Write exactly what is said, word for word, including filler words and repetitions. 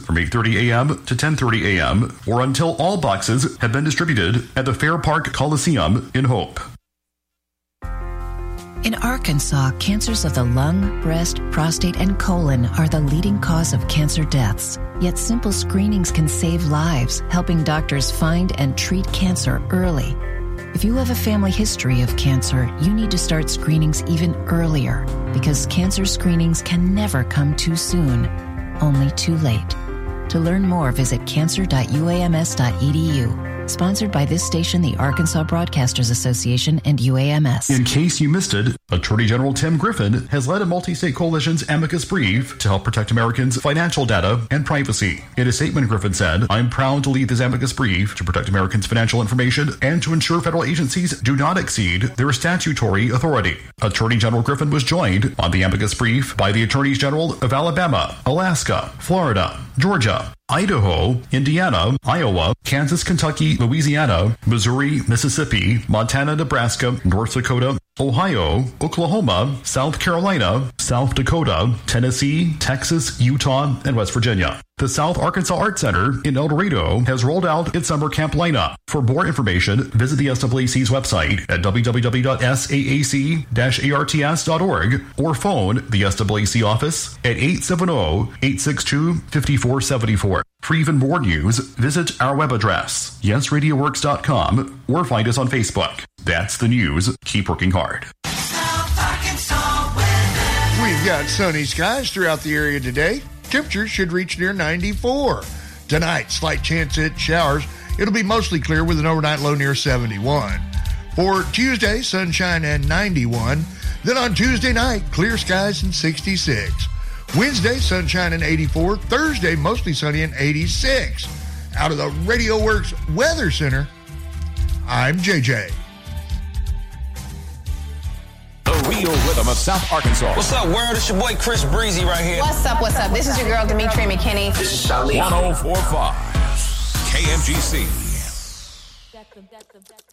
from eight thirty a.m. to ten thirty a.m. or until all boxes have been distributed at the Fair Park Coliseum in Hope. In Arkansas, cancers of the lung, breast, prostate, and colon are the leading cause of cancer deaths. Yet simple screenings can save lives, helping doctors find and treat cancer early. If you have a family history of cancer, you need to start screenings even earlier because cancer screenings can never come too soon, only too late. To learn more, visit cancer dot u a m s dot e d u. Sponsored by this station, the Arkansas Broadcasters Association, and U A M S. In case you missed it, Attorney General Tim Griffin has led a multi-state coalition's amicus brief to help protect Americans' financial data and privacy. In a statement, Griffin said, "I'm proud to lead this amicus brief to protect Americans' financial information and to ensure federal agencies do not exceed their statutory authority." Attorney General Griffin was joined on the amicus brief by the Attorneys General of Alabama, Alaska, Florida, Georgia, Idaho, Indiana, Iowa, Kansas, Kentucky, Louisiana, Missouri, Mississippi, Montana, Nebraska, North Dakota, Ohio, Oklahoma, South Carolina, South Dakota, Tennessee, Texas, Utah, and West Virginia. The South Arkansas Arts Center in El Dorado has rolled out its summer camp lineup. For more information, visit the S A A C's website at w w w dot s a a c dash arts dot org or phone the S A A C office at eight seven zero, eight six two, five four seven four. For even more news, visit our web address, yes radio works dot com, or find us on Facebook. That's the news. Keep working hard. We've got sunny skies throughout the area today. Temperatures should reach near ninety-four. Tonight, slight chance at showers. It'll be mostly clear with an overnight low near seventy-one. For Tuesday, sunshine and ninety-one. Then on Tuesday night, clear skies and sixty-six. Wednesday, sunshine and eighty-four. Thursday, mostly sunny and eighty-six. Out of the Radio Works Weather Center, I'm J J. The real rhythm of South Arkansas. What's up, world? It's your boy Chris Breezy right here. What's up, what's up? This is your girl, Demetri McKinney. This is Charlie. one oh four point five K M G C.